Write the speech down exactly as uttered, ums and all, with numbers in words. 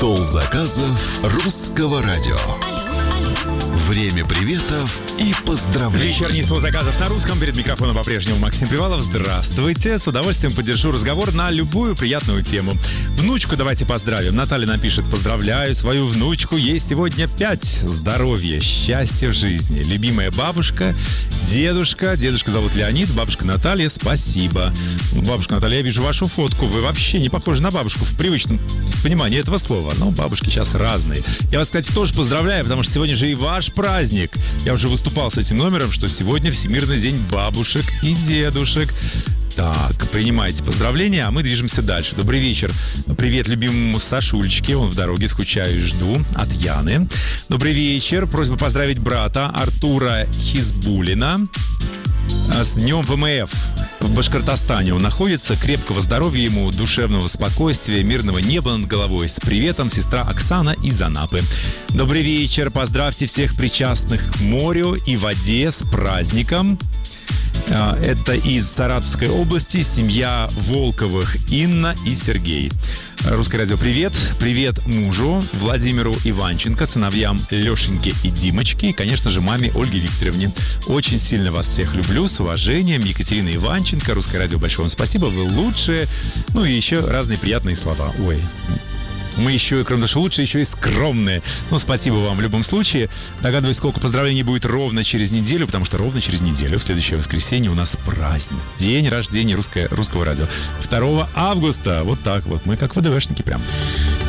Стол заказов русского радио. Время приветов и поздравлений. Вечерний стол заказов на русском. Перед микрофоном по-прежнему Максим Привалов. Здравствуйте. С удовольствием поддержу разговор на любую приятную тему. Внучку давайте поздравим. Наталья напишет: поздравляю свою внучку. Ей сегодня пять. Здоровья, счастья в жизни. Любимая бабушка, дедушка. Дедушка зовут Леонид, бабушка Наталья. Спасибо. Бабушка Наталья, я вижу вашу фотку. Вы вообще не похожи на бабушку в привычном понимании этого слова. Но бабушки сейчас разные. Я вас, кстати, тоже поздравляю, потому что сегодня же и ваш праздник. Я уже выступал с этим номером, что сегодня Всемирный день бабушек и дедушек. Так, принимайте поздравления, а мы движемся дальше. Добрый вечер. Привет любимому Сашульчике. Он в дороге, скучаю и жду. От Яны. Добрый вечер. Просьба поздравить брата Артура Хизбулина с днем ВМФ. В Башкортостане он находится. Крепкого здоровья ему, душевного спокойствия, мирного неба над головой. С приветом, сестра Оксана из Анапы. Добрый вечер. Поздравьте всех причастных к морю и воде с праздником. Это из Саратовской области. Семья Волковых Инна и Сергей. Русское радио, привет. Привет мужу Владимиру Иванченко, сыновьям Лешеньке и Димочке и, конечно же, маме Ольге Викторовне. Очень сильно вас всех люблю. С уважением. Екатерина Иванченко. Русское радио, большое вам спасибо. Вы лучшие. Ну и еще разные приятные слова. Ой. Мы еще, кроме того, что лучше, еще и скромные. Ну, спасибо вам в любом случае. Догадываюсь, сколько поздравлений будет ровно через неделю, потому что ровно через неделю, в следующее воскресенье, у нас праздник. День рождения русское, русского радио. второго августа. Вот так вот. Мы как ВДВшники прям.